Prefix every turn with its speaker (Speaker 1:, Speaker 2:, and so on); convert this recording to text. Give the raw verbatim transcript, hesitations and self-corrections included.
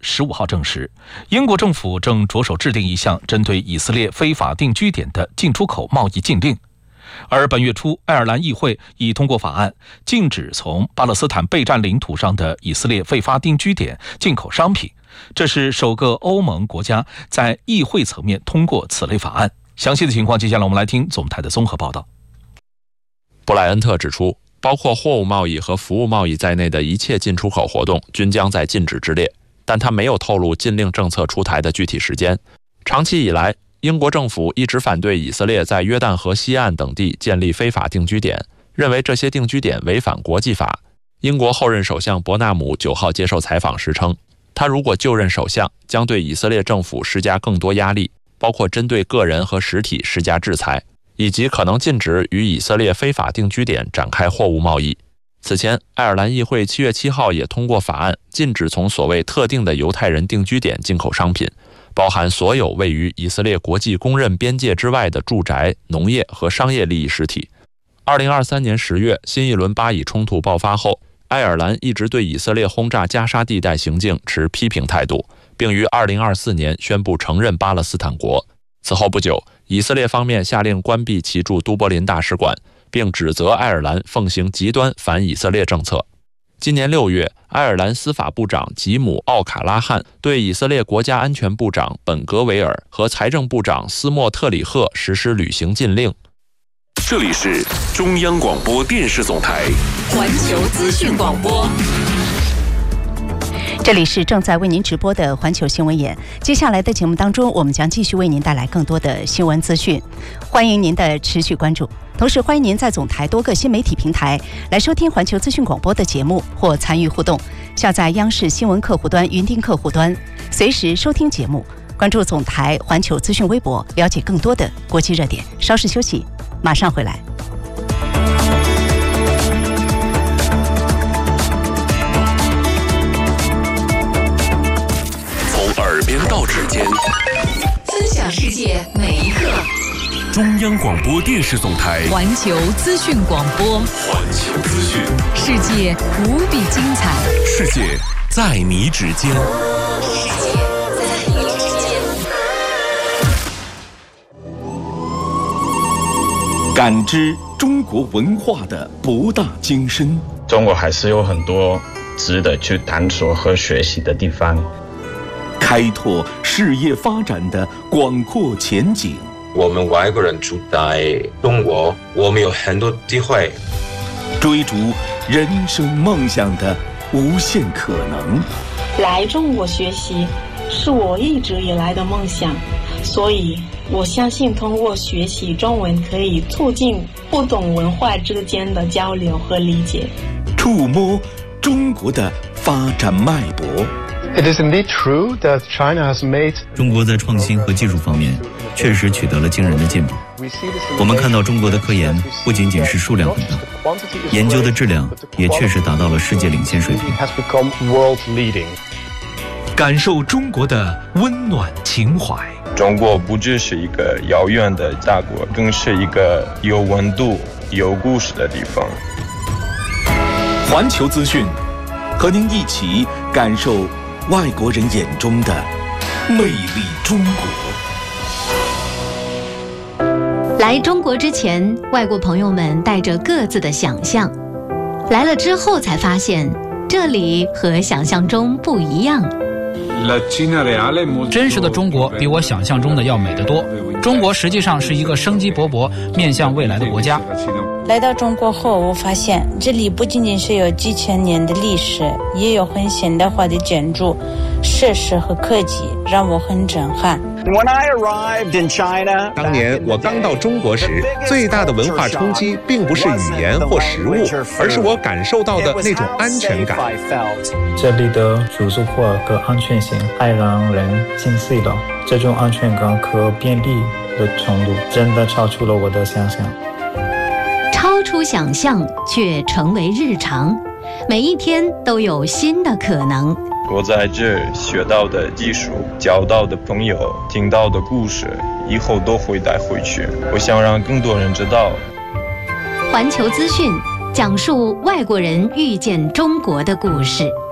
Speaker 1: 十五号证实，英国政府正着手制定一项针对以色列非法定居点的进出口贸易禁令。而本月初，爱尔兰议会已通过法案，禁止从巴勒斯坦备战领土上的以色列非法定居点进口商品。这是首个欧盟国家在议会层面通过此类法案。详细的情况，接下来我们来听总台的综合报道。
Speaker 2: 布莱恩特指出，包括货物贸易和服务贸易在内的一切进出口活动均将在禁止之列，但他没有透露禁令政策出台的具体时间。长期以来，英国政府一直反对以色列在约旦河西岸等地建立非法定居点，认为这些定居点违反国际法。英国后任首相伯纳姆九号接受采访时称，他如果就任首相，将对以色列政府施加更多压力，包括针对个人和实体施加制裁，以及可能禁止与以色列非法定居点展开货物贸易。此前，爱尔兰议会七月七号也通过法案，禁止从所谓特定的犹太人定居点进口商品，包含所有位于以色列国际公认边界之外的住宅、农业和商业利益实体。二零二三年十月，新一轮巴以冲突爆发后，爱尔兰一直对以色列轰炸加沙地带行径持批评态度，并于二零二四年宣布承认巴勒斯坦国。此后不久，以色列方面下令关闭其驻都柏林大使馆，并指责爱尔兰奉行极端反以色列政策。今年六月，爱尔兰司法部长吉姆·奥卡拉汉对以色列国家安全部长本格维尔和财政部长斯莫特里赫实施旅行禁令。
Speaker 3: 这里是中央广播电视总台
Speaker 4: 环球资讯广播。
Speaker 5: 这里是正在为您直播的环球新闻眼，接下来的节目当中，我们将继续为您带来更多的新闻资讯，欢迎您的持续关注。同时，欢迎您在总台多个新媒体平台来收听环球资讯广播的节目或参与互动。下载央视新闻客户端、云听客户端，随时收听节目。关注总台环球资讯微博，了解更多的国际热点。稍事休息，马上回来。
Speaker 3: 耳边到指尖，
Speaker 4: 分享世界每一刻。
Speaker 3: 中央广播电视总台
Speaker 4: 环球资讯广播，
Speaker 3: 环球资讯，
Speaker 4: 世界无比精彩，
Speaker 3: 世界在你指尖，
Speaker 4: 世界在你指尖。
Speaker 1: 感知中国文化的博大精深。
Speaker 6: 中国还是有很多值得去探索和学习的地方。
Speaker 1: 开拓事业发展的广阔前景。
Speaker 7: 我们外国人住在中国，我们有很多机会
Speaker 1: 追逐人生梦想的无限可能。
Speaker 8: 来中国学习是我一直以来的梦想，所以我相信通过学习中文可以促进不同文化之间的交流和理解，
Speaker 1: 触摸中国的发展脉搏。
Speaker 9: It is indeed true that China has made
Speaker 10: 中国在创新和技术方面确实取得了惊人的进步。我们看到中国的科研不仅仅是数量很大，研究的质量也确实达到了世界领先水平。
Speaker 1: 感受中国的温暖情怀。
Speaker 6: 中国不只是一个遥远的大国，更是一个有温度、有故事的地方。
Speaker 1: 环球资讯，和您一起感受外国人眼中的魅力中国。
Speaker 11: 来中国之前，外国朋友们带着各自的想象，来了之后才发现，这里和想象中不一样。
Speaker 12: 真实的中国比我想象中的要美得多。中国实际上是一个生机勃勃、面向未来的国家。
Speaker 13: 来到中国后，我发现这里不仅仅是有几千年的历史，也有很现代化的建筑、设施和科技，让我很震撼。
Speaker 14: 当年我刚到中国时，最大的文化冲击并不是语言或食物，而是我感受到的那种安全感。
Speaker 15: 这里的住宿化和安全性还让人心碎了，这种安全感和便利的程度真的超出了我的想象。
Speaker 11: 超出想象却成为日常，每一天都有新的可能。
Speaker 6: 我在这学到的技术、交到的朋友、听到的故事，以后都会带回去。我想让更多人知道。
Speaker 11: 环球资讯讲述外国人遇见中国的故事。